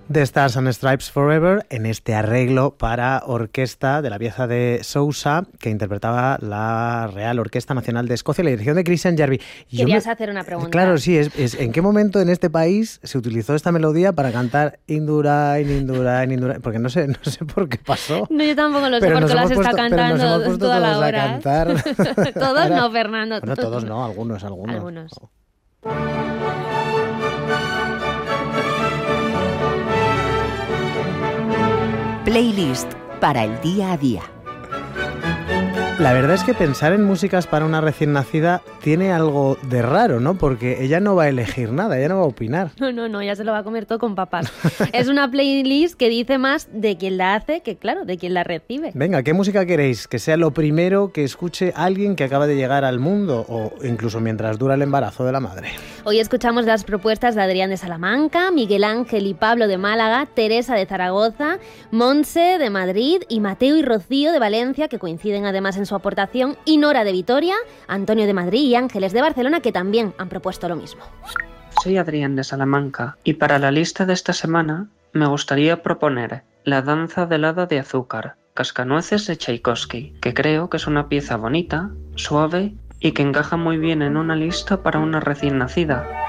The Stars and Stripes Forever, en este arreglo para orquesta de la pieza de Sousa, que interpretaba la Real Orquesta Nacional de Escocia, la dirección de Christian Jarvie. Querías hacer una pregunta. Claro, sí, ¿en qué momento en este país se utilizó esta melodía para cantar Indurain, Indurain, Indurain? Porque no sé por qué pasó. No, yo tampoco lo sé, porque las está cantando toda la hora. A cantar. Todos ahora, no, Fernando. Bueno, todos no, algunos. Oh. Playlist para el día a día. La verdad es que pensar en músicas para una recién nacida tiene algo de raro, ¿no? Porque ella no va a elegir nada, ella no va a opinar. No, ella se lo va a comer todo con papas. Es una playlist que dice más de quien la hace que, claro, de quien la recibe. Venga, ¿qué música queréis? Que sea lo primero que escuche alguien que acaba de llegar al mundo o incluso mientras dura el embarazo de la madre. Hoy escuchamos las propuestas de Adrián de Salamanca, Miguel Ángel y Pablo de Málaga, Teresa de Zaragoza, Montse de Madrid y Mateo y Rocío de Valencia, que coinciden además en su aportación, y Nora de Vitoria, Antonio de Madrid y Ángeles de Barcelona, que también han propuesto lo mismo. Soy Adrián de Salamanca y para la lista de esta semana me gustaría proponer La danza del hada de azúcar, Cascanueces de Tchaikovsky, que creo que es una pieza bonita, suave y que encaja muy bien en una lista para una recién nacida.